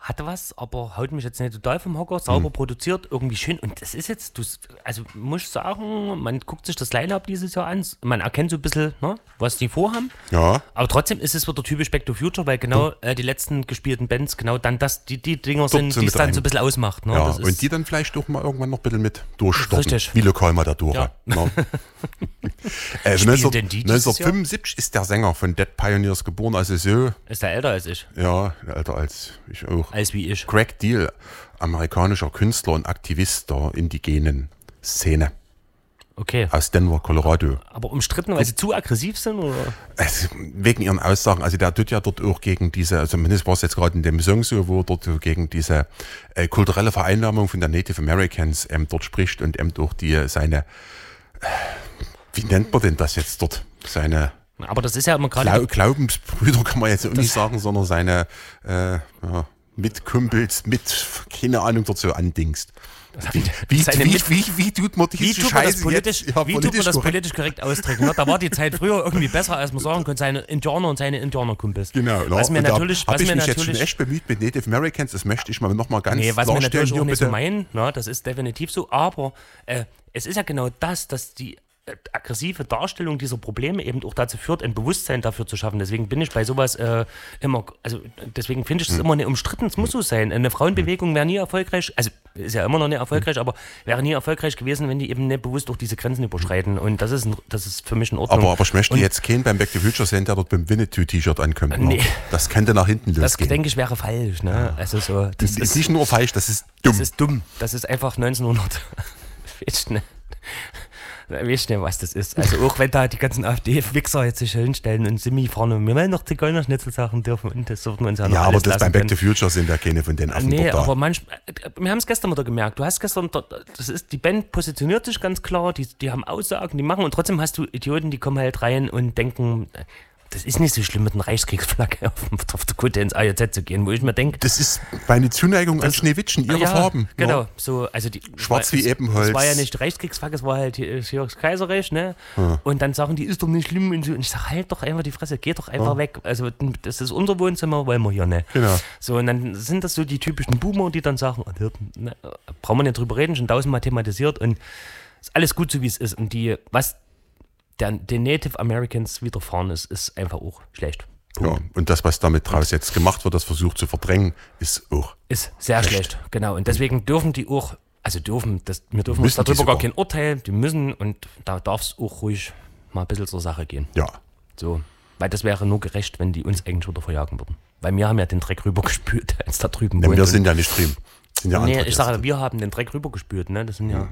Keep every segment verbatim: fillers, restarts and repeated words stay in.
hatte was, aber haut mich jetzt nicht total vom Hocker, sauber Mhm. produziert, irgendwie schön. Und das ist jetzt, du, also muss ich sagen, man guckt sich das Line-Up dieses Jahr an, man erkennt so ein bisschen, ne, was die vorhaben. Ja. Aber trotzdem ist es wieder typisch Back to Future, weil genau äh, die letzten gespielten Bands genau dann das, die, die Dinger sind, so die mit es dann rein. so ein bisschen ausmacht. Ne? Ja, Das ist, und die dann vielleicht auch mal irgendwann noch ein bisschen mit durchstarten. Richtig. Wie lokal Matadore. Ja. Ne? äh, Spielen neunzehn- denn die dieses neunzehnhundertfünfundsiebzig ist der Sänger von Dead Pioneers geboren, also so, ist er älter als ich, ja, älter als ich auch. als wie ich. Greg Deal, amerikanischer Künstler und Aktivist der indigenen Szene Okay. aus Denver, Colorado. Aber umstritten, weil sie zu aggressiv sind? Oder? Also, wegen ihren Aussagen, also der tut ja dort auch gegen diese, also zumindest war es jetzt gerade in dem Song so, wo er dort so gegen diese äh, kulturelle Vereinnahmung von der Native Americans ähm, dort spricht und eben durch die, seine, äh, wie nennt man denn das jetzt dort, seine Aber das ist ja immer gerade. Glau Glaubensbrüder kann man jetzt auch nicht sagen, sondern seine äh, ja, Mitkumpels, mit, keine Ahnung, dort so andingst. Wie, wie, Seine wie, Mit- wie, wie tut man diese Wie tut man das Scheiße politisch, jetzt? Ja, wie tut man das korrekt. politisch korrekt ausdrücken? Ne? Da war die Zeit früher irgendwie besser, als man sagen konnte, seine Indianer und seine Indianerkumpels. Genau, was mir und da natürlich, habe was ich mir mich jetzt natürlich, schon echt bemüht mit Native Americans, das möchte ich mal nochmal ganz nee, was wir klarstellen. natürlich auch hier, nicht so bitte. meinen, ne? Das ist definitiv so, aber äh, es ist ja genau das, dass die äh, aggressive Darstellung dieser Probleme eben auch dazu führt, ein Bewusstsein dafür zu schaffen. Deswegen bin ich bei sowas äh, immer, also deswegen finde ich es Hm. immer nicht umstritten, es muss so sein. Eine Frauenbewegung wäre nie erfolgreich, also ist ja immer noch nicht erfolgreich, aber wäre nie erfolgreich gewesen, wenn die eben nicht bewusst durch diese Grenzen überschreiten. Und das ist, ein, das ist für mich in Ordnung. Aber, aber ich möchte Und jetzt keinen beim Back to Future sehen, der dort beim Winnetou-T-Shirt ankommt. Nee. Ne? Das könnte nach hinten das losgehen. denke ich wäre falsch. Ne? Also so, das, Das ist ist, nicht nur falsch, das ist dumm. das ist dumm. Das ist einfach neunzehnhundert. Weiß nicht. Weiß nicht, was das ist. Also auch wenn da die ganzen AfD-Wichser jetzt sich hinstellen und Simi vorne, wir wollen noch Zigeunerschnitzel sagen dürfen und das dürfen wir uns ja noch Ja, aber alles das lassen beim Back können. to Future sind ja keine von den Affen Nee, dort da. aber manchmal, wir haben es gestern wieder gemerkt, du hast gestern, dort- das ist, die Band positioniert sich ganz klar, die, die haben Aussagen, die machen und trotzdem hast du Idioten, die kommen halt rein und denken, das ist nicht so schlimm mit einer Reichskriegsflagge auf, auf der Kutte ins A J Z zu gehen, wo ich mir denke, Das ist meine Zuneigung an Schneewittchen, ihre ja, Farben. genau, Ne? so, also die, Schwarz es- wie Ebenholz. Es war ja nicht die Reichskriegsflagge, es war halt hier hier das Kaiserreich, ne? Und dann sagen die, ist doch nicht schlimm und so. Und ich sag, halt doch einfach die Fresse, geht doch einfach weg. Also das ist unser Wohnzimmer, wollen wir hier, ne? Genau. So, und dann sind das so die typischen Boomer, die dann sagen, oh, ne, brauchen wir nicht drüber reden, schon tausendmal thematisiert und ist alles gut so, wie es ist. Und die, was der, den Native Americans widerfahren ist, ist einfach auch schlecht. Ja, und das, was damit draus jetzt gemacht wird, das versucht zu verdrängen, ist auch. Ist sehr Schlecht. schlecht, genau. Und deswegen dürfen die auch, also dürfen, das, wir dürfen uns Müssen die darüber gar sogar. kein Urteil, die müssen und da darf es auch ruhig mal ein bisschen zur Sache gehen. Ja. So, weil das wäre nur gerecht, wenn die uns eigentlich wieder verjagen würden. Weil wir haben ja den Dreck rübergespült, als da drüben Ne, wohnt. wir Und- sind ja nicht drin. Sind ja nee, andere ich sage, Gäste. wir haben den Dreck rübergespült, ne? Das sind ja.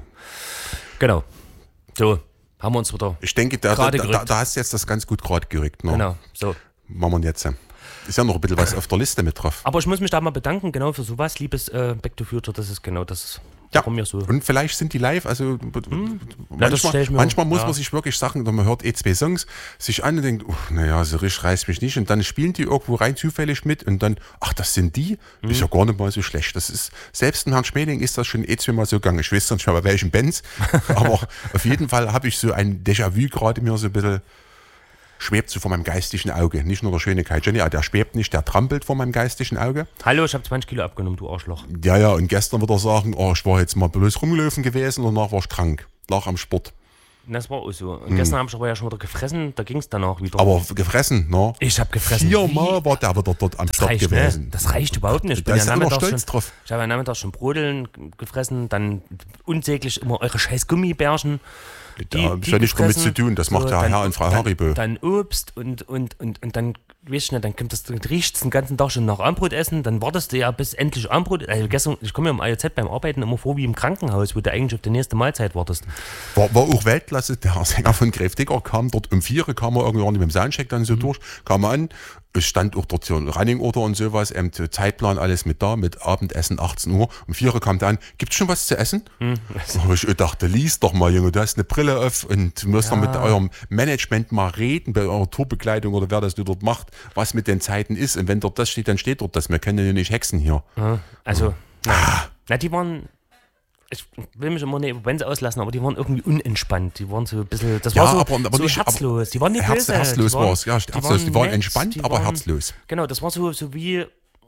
Genau. So, haben wir uns wieder. Ich denke, da, da, Gerade da, gerückt. da hast du jetzt das ganz gut gerade gerückt. Ne? Genau, so. Machen wir jetzt. Ist ja noch ein bisschen was auf der Liste mit drauf. Aber ich muss mich da mal bedanken, genau für sowas, liebes äh, Back to Future, das ist genau das, Ja, warum wir so. und vielleicht sind die live, also Ja, das manchmal, stell ich mir- manchmal muss ja. man sich wirklich sagen, man hört eh zwei Songs, sich an und denkt, oh, naja, so richtig reißt mich nicht und dann spielen die irgendwo rein zufällig mit und dann, ach, das sind die? Mhm. Ist ja gar nicht mal so schlecht. Das ist, selbst im Herrn Schmeling ist das schon eh zweimal so gegangen. Ich weiß nicht mehr bei welchen Bands, aber auf jeden Fall habe ich so ein Déjà-vu gerade mir so ein bisschen schwebt so vor meinem geistigen Auge. Nicht nur der schöne Kai Jenny, der schwebt nicht, der trampelt vor meinem geistigen Auge. Hallo, ich habe zwanzig Kilo abgenommen, du Arschloch. Ja, ja, und gestern wird er sagen, oh, ich war jetzt mal bloß rumgelaufen gewesen und danach war ich krank. Lag am Sport. Das war auch so. Und gestern habe ich aber ja schon wieder gefressen, da ging es danach wieder. Aber gefressen, ne? ich habe gefressen. Viermal war der wieder dort am Das Start reicht, gewesen. ne? Das reicht überhaupt nicht. Ich Da bin ist ja er immer nachmittags stolz schon, drauf. Ich habe ja nachmittags schon Brodeln gefressen, dann unsäglich immer eure scheiß Gummibärchen. Da hab ich ja nichts damit zu tun, das macht ja Herr und Frau dann, Haribo. Dann Obst und, und, und, und dann, weißt du nicht, dann kommt das, dann riecht es den ganzen Tag schon nach Armbrot essen, dann wartest du ja bis endlich Armbrot. Also gestern, ich komme ja im A J Z beim Arbeiten immer vor wie im Krankenhaus, wo du eigentlich auf die nächste Mahlzeit wartest. War, war auch Weltklasse, der Sänger von Gräftiger kam dort um vier, kam er irgendwann mit dem Soundcheck dann Mhm. so durch, kam er an, es stand auch dort so ein Running Order und sowas, ähm, Zeitplan, alles mit da, mit Abendessen achtzehn Uhr, um vier kam der an, gibt's schon was zu essen? Mhm. Aber ich dachte, lies doch mal, Junge, du hast eine Brille auf und du musst doch mit eurem Management mal reden, bei eurer Tourbekleidung oder wer das du dort macht, was mit den Zeiten ist und wenn dort das steht, dann steht dort das, wir können ja nicht hexen hier. Also, na, na, die waren, ich will mich immer nicht über Bands auslassen, aber die waren irgendwie unentspannt. Die waren so ein bisschen, das Ja, war so, aber- aber so nicht- herzlos. Die waren nicht Herz- böse. herzlos die waren, war's, ja, herzlos. Die waren nett, entspannt, die aber waren- herzlos. Genau, das war so, so wie,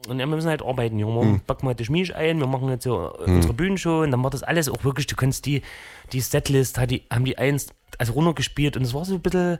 und ja, wir müssen halt arbeiten, Junge. Wir hm. packen mal die Schmisch ein, wir machen jetzt so hm. unsere Bühnenshow und dann war das alles auch wirklich, du kannst die, die Setlist, hat die, haben die eins also runtergespielt und es war so ein bisschen,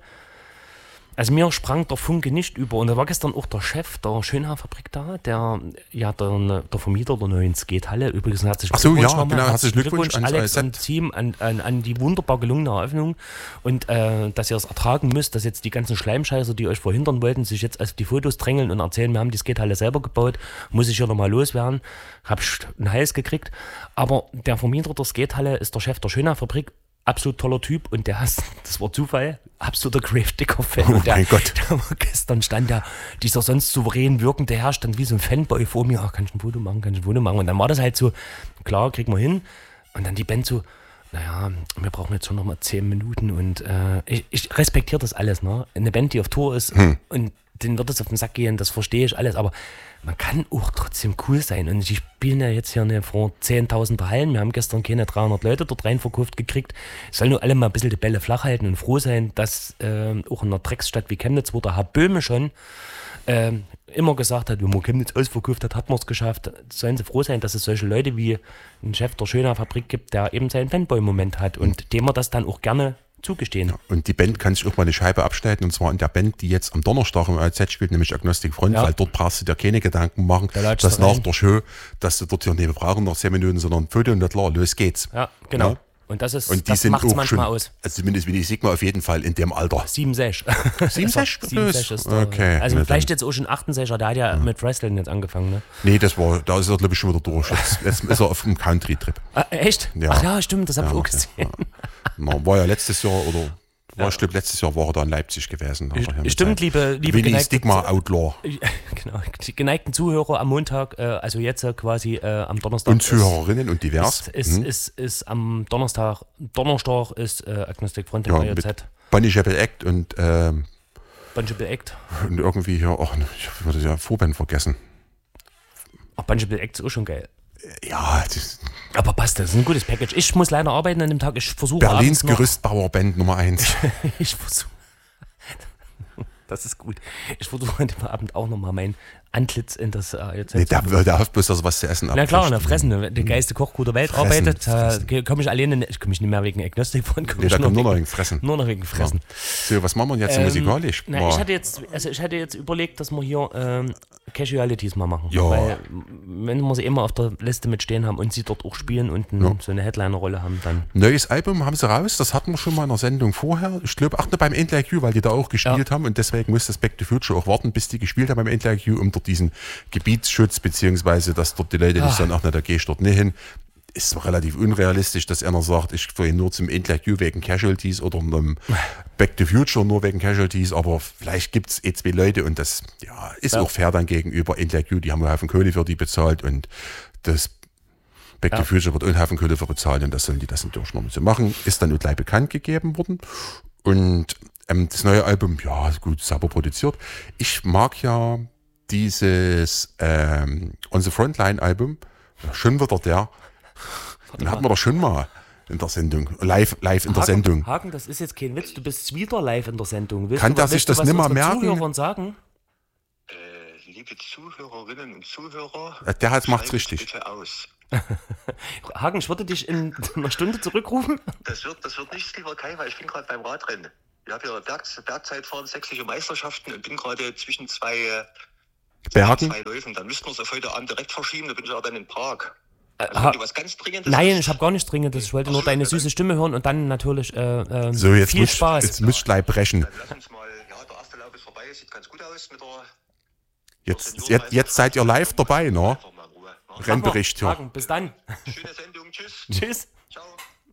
also mir sprang der Funke nicht über und da war gestern auch der Chef der Schönhaarfabrik da, der ja der, der Vermieter der neuen Skatehalle, übrigens herzlichen Glückwunsch. Ach so, ja, genau, herzlichen Glückwunsch, Glückwunsch Alex und Team an, an, an die wunderbar gelungene Eröffnung und äh, dass ihr es ertragen müsst, dass jetzt die ganzen Schleimscheißer, die euch verhindern wollten, sich jetzt auf die Fotos drängeln und erzählen, wir haben die Skatehalle selber gebaut, muss ich hier nochmal loswerden, hab einen Hals gekriegt, aber der Vermieter der Skatehalle ist der Chef der Schönhaarfabrik, absolut toller Typ und der ist, das war Zufall, absoluter Grave-Digger-Fan. Oh der, mein Gott. Der war gestern stand der, dieser sonst souverän wirkende Herr, stand wie so ein Fanboy vor mir, ach, kann ich ein Foto machen, kann ich ein Foto machen. Und dann war das halt so, klar, kriegen wir hin. Und dann die Band so, naja, wir brauchen jetzt schon noch mal zehn Minuten und äh, ich, ich respektiere das alles, ne? Eine Band, die auf Tour ist hm. und denen wird es auf den Sack gehen, das verstehe ich alles, aber man kann auch trotzdem cool sein. Und die spielen ja jetzt hier eine, vor zehntausender Hallen. Wir haben gestern keine dreihundert Leute dort rein verkauft gekriegt. Es sollen nur alle mal ein bisschen die Bälle flach halten und froh sein, dass äh, auch in einer Drecksstadt wie Chemnitz, wo der Herr Böhme schon äh, immer gesagt hat, wenn man Chemnitz ausverkauft hat, hat man es geschafft. Sollen sie froh sein, dass es solche Leute wie ein Chef der Schönhaarfabrik gibt, der eben seinen Fanboy-Moment hat und dem man das dann auch gerne zugestehen. Ja, und die Band kann sich auch mal eine Scheibe abschneiden, und zwar in der Band, die jetzt am Donnerstag im A Z spielt, nämlich Agnostic Front, ja. Weil dort brauchst du dir keine Gedanken machen, da dass nach der Show, dass du dort hier nicht brauchen noch zehn Minuten, sondern ein Foto und klar, los geht's. Ja, genau. Ja? Und das ist, und die das macht es manchmal schon, aus. Also zumindest wie die Sigma auf jeden Fall in dem Alter. sieben sechs. sieben sechs? sieben sechs ist der, okay. Also ja, vielleicht jetzt auch schon achtundsechziger, der hat ja, ja mit Wrestling jetzt angefangen, ne? Nee, das war, da ist er glaube ich schon wieder durch. Jetzt, jetzt ist er auf dem Country-Trip. Ah, echt? Ja. Ach ja, stimmt, das habe ja, ich auch gesehen. Ja. Na, war ja letztes Jahr oder... War, ich glaube, letztes Jahr war er da in Leipzig gewesen. Stimmt, liebe, liebe Willi Stigma Outlaw. Genau, die geneigten Zuhörer am Montag, äh, also jetzt quasi äh, am Donnerstag. Und Zuhörerinnen und divers. Ist, ist, hm. ist, ist, ist am Donnerstag, Donnerstag ist äh, Agnostic Front im ja, A J Z. Bunny Chapel Act und ähm, Bunny Chapel Act. Und irgendwie hier, ach, ich würde ja Vorband vergessen. Ach, Bunny Chapel Act ist auch schon geil. Ja, das aber passt, das ist ein gutes Package. Ich muss leider arbeiten an dem Tag. Ich versuche Berlins Gerüstbauerband Nummer eins. Ich versuche. Das ist gut. Ich versuche an dem Abend auch nochmal mein Antlitz in das. Äh, jetzt nee, der, der hofft bloß, dass er was zu essen hat. Na klar, na, fressen. Der geilste Kochgut der Welt fressen, arbeitet. Da komme ich alleine. Ich komme nicht mehr wegen Agnostic von. Nee, da kommt nur noch wegen Fressen. Nur noch wegen Fressen. Ja. So, was machen wir jetzt ähm, musikalisch? Na, ich, hatte jetzt, also ich hatte jetzt überlegt, dass wir hier ähm, Casualities mal machen. Ja. Weil, wenn wir sie immer auf der Liste mitstehen haben und sie dort auch spielen und ein, ja. so eine Headliner-Rolle haben, dann. Neues Album haben sie raus. Das hatten wir schon mal in der Sendung vorher. Ich glaube, auch nur beim N T I Q, weil die da auch gespielt ja. haben. Und deswegen muss das Back to Future auch warten, bis die gespielt haben beim N T I Q, um dort diesen Gebietsschutz, beziehungsweise dass dort die Leute nicht sagen, ach na, da geh ich dort nicht hin. Ist zwar relativ unrealistisch, dass einer sagt, ich fahre nur zum N T I Q wegen Casualties oder einem Back to Future nur wegen Casualties, aber vielleicht gibt es eh zwei Leute und das ja, ist ja. auch fair dann gegenüber N T I Q, die haben einen Haufen Kohle für die bezahlt und das Back ja. to Future wird einen Haufen Kohle für bezahlt und das sollen die das natürlich noch so machen. Ist dann nur gleich bekannt gegeben worden und ähm, das neue Album, ja gut, sauber produziert. Ich mag ja dieses ähm, On the Frontline Album, schon wieder der, den hatten wir doch schon mal in der Sendung, live, live in Haken, der Sendung. Haken, das ist jetzt kein Witz, du bist wieder live in der Sendung. Willst Kann du, der sich das nimmer merken? Zuhörern sagen? Äh, liebe Zuhörerinnen und Zuhörer, der hat macht's richtig. Bitte aus. Hagen, ich würde dich in einer Stunde zurückrufen. Das wird, das wird nichts, lieber Kai, weil ich bin gerade beim Radrennen. Ich habe ja Berg, Bergzeitfahren, sächsische Meisterschaften und bin gerade zwischen zwei, Bergen? zwei Läufen. Dann müssten wir es auf heute Abend direkt verschieben, da bin ich ja dann in Prag. Also, ha- wenn du was ganz Dringendes Nein, ist, ich habe gar nichts Dringendes. Ich wollte nur deine süße Stimme hören und dann natürlich äh, äh, so, jetzt viel muss, Spaß. Jetzt müsst ihr gleich brechen. Dann lass uns mal, ja, der erste Lauf ist vorbei, sieht ganz gut aus mit der... Jetzt, jetzt, jetzt seid ihr live dabei, ne? Rennbericht, ja. Hagen, bis dann. Schöne Sendung, tschüss. Tschüss. Ciao.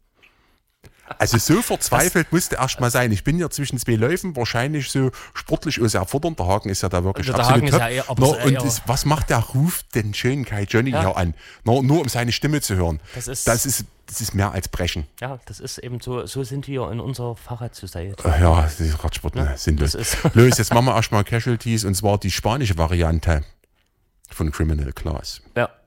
Also so verzweifelt das musste erst mal sein. Ich bin ja zwischen zwei Läufen wahrscheinlich so sportlich auch sehr fordernd. Der Hagen ist ja da wirklich also absolut top. Ja eher, no, und das, was macht der Ruf den schönen Kai Johnny ja. hier an? No, nur um seine Stimme zu hören. Das ist, das ist, das ist mehr als Brechen. Ja, das ist eben so, so sind wir in unserer Fahrrad-Society. Ja, die Radsport ja, sind los. Los, jetzt machen wir erstmal Casualties und zwar die spanische Variante von Criminal Class. Ja.